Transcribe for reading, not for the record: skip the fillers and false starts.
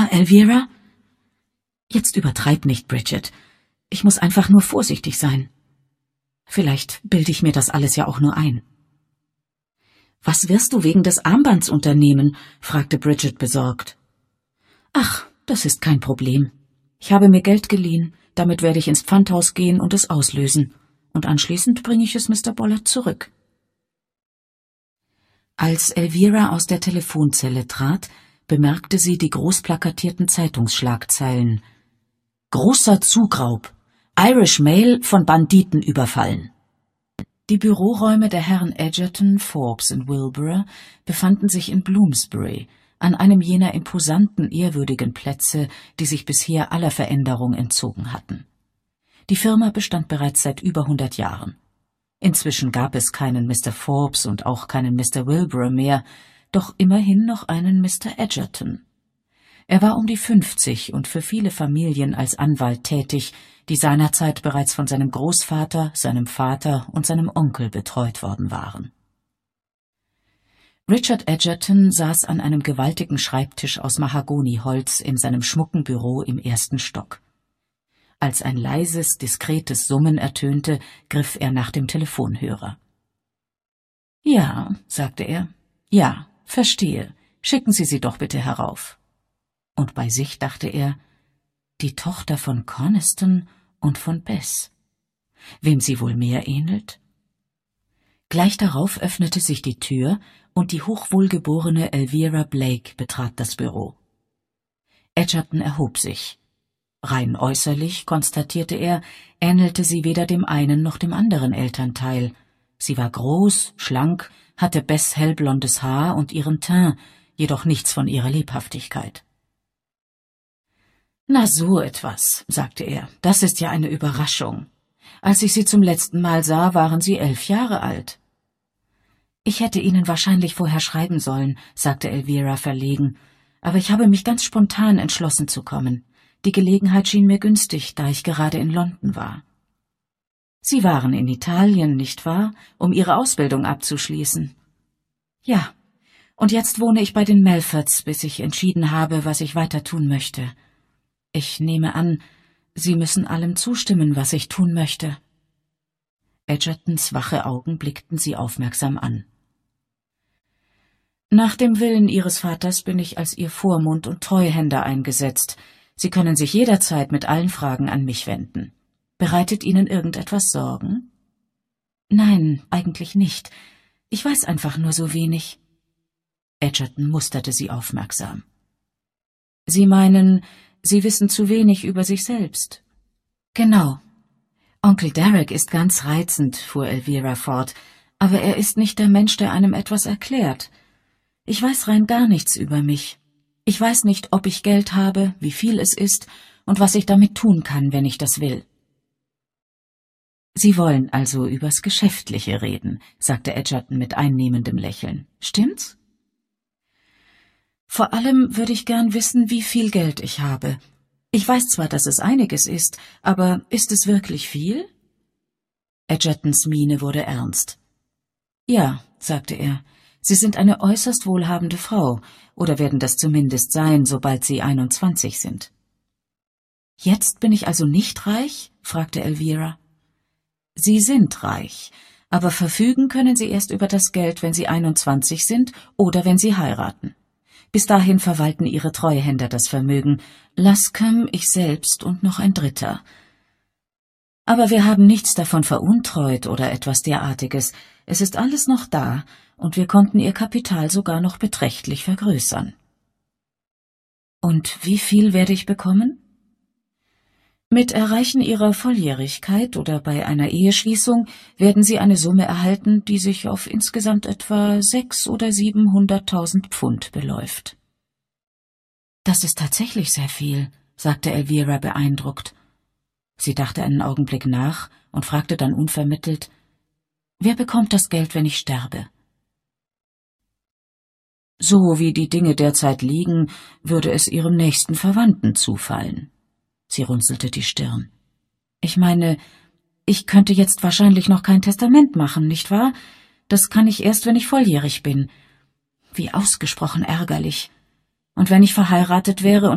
Ja, Elvira? Jetzt übertreib nicht, Bridget. Ich muss einfach nur vorsichtig sein. Vielleicht bilde ich mir das alles ja auch nur ein. Was wirst du wegen des Armbands unternehmen? Fragte Bridget besorgt. Ach, das ist kein Problem. Ich habe mir Geld geliehen, damit werde ich ins Pfandhaus gehen und es auslösen, und anschließend bringe ich es Mr. Bollard zurück. Als Elvira aus der Telefonzelle trat, bemerkte sie die großplakatierten Zeitungsschlagzeilen. Großer Zugraub. Irish Mail von Banditen überfallen. Die Büroräume der Herren Edgerton, Forbes und Wilbur befanden sich in Bloomsbury, an einem jener imposanten, ehrwürdigen Plätze, die sich bisher aller Veränderung entzogen hatten. Die Firma bestand bereits seit über 100 Jahren. Inzwischen gab es keinen Mr. Forbes und auch keinen Mr. Wilbur mehr, doch immerhin noch einen Mr. Edgerton. Er war um die 50 und für viele Familien als Anwalt tätig, die seinerzeit bereits von seinem Großvater, seinem Vater und seinem Onkel betreut worden waren. Richard Edgerton saß an einem gewaltigen Schreibtisch aus Mahagoniholz in seinem schmucken Büro im 1. Stock. Als ein leises, diskretes Summen ertönte, griff er nach dem Telefonhörer. »Ja«, sagte er, »ja, verstehe. Schicken Sie sie doch bitte herauf.« Und bei sich dachte er, die Tochter von Coniston und von Bess. Wem sie wohl mehr ähnelt? Gleich darauf öffnete sich die Tür und die hochwohlgeborene Elvira Blake betrat das Büro. Edgerton erhob sich. Rein äußerlich, konstatierte er, ähnelte sie weder dem einen noch dem anderen Elternteil. Sie war groß, schlank, hatte Bess hellblondes Haar und ihren Teint, jedoch nichts von ihrer Lebhaftigkeit. »Na so etwas«, sagte er, »das ist ja eine Überraschung. Als ich Sie zum letzten Mal sah, waren Sie 11 Jahre alt.« »Ich hätte Ihnen wahrscheinlich vorher schreiben sollen«, sagte Elvira verlegen, »aber ich habe mich ganz spontan entschlossen zu kommen. Die Gelegenheit schien mir günstig, da ich gerade in London war.« »Sie waren in Italien, nicht wahr, um Ihre Ausbildung abzuschließen?« »Ja, und jetzt wohne ich bei den Melfords, bis ich entschieden habe, was ich weiter tun möchte. Ich nehme an, Sie müssen allem zustimmen, was ich tun möchte.« Edgertons wache Augen blickten sie aufmerksam an. »Nach dem Willen Ihres Vaters bin ich als Ihr Vormund und Treuhänder eingesetzt. Sie können sich jederzeit mit allen Fragen an mich wenden. Bereitet Ihnen irgendetwas Sorgen?« »Nein, eigentlich nicht. Ich weiß einfach nur so wenig.« Edgerton musterte sie aufmerksam. »Sie meinen, Sie wissen zu wenig über sich selbst?« »Genau. Onkel Derek ist ganz reizend«, fuhr Elvira fort, »aber er ist nicht der Mensch, der einem etwas erklärt. Ich weiß rein gar nichts über mich. Ich weiß nicht, ob ich Geld habe, wie viel es ist und was ich damit tun kann, wenn ich das will.« »Sie wollen also übers Geschäftliche reden«, sagte Edgerton mit einnehmendem Lächeln. »Stimmt's?« »Vor allem würde ich gern wissen, wie viel Geld ich habe. Ich weiß zwar, dass es einiges ist, aber ist es wirklich viel?« Edgertons Miene wurde ernst. »Ja«, sagte er, »Sie sind eine äußerst wohlhabende Frau, oder werden das zumindest sein, sobald Sie 21 sind.« »Jetzt bin ich also nicht reich?« fragte Elvira. »Sie sind reich, aber verfügen können Sie erst über das Geld, wenn Sie 21 sind oder wenn Sie heiraten. Bis dahin verwalten Ihre Treuhänder das Vermögen, Lascombe, ich selbst und noch ein Dritter. Aber wir haben nichts davon veruntreut oder etwas derartiges. Es ist alles noch da, und wir konnten Ihr Kapital sogar noch beträchtlich vergrößern.« »Und wie viel werde ich bekommen?« »Mit Erreichen Ihrer Volljährigkeit oder bei einer Eheschließung werden Sie eine Summe erhalten, die sich auf insgesamt etwa 600.000 oder 700.000 Pfund beläuft.« »Das ist tatsächlich sehr viel«, sagte Elvira beeindruckt. Sie dachte einen Augenblick nach und fragte dann unvermittelt, »Wer bekommt das Geld, wenn ich sterbe?« »So wie die Dinge derzeit liegen, würde es Ihrem nächsten Verwandten zufallen.« Sie runzelte die Stirn. »Ich meine, ich könnte jetzt wahrscheinlich noch kein Testament machen, nicht wahr? Das kann ich erst, wenn ich volljährig bin. Wie ausgesprochen ärgerlich. Und wenn ich verheiratet wäre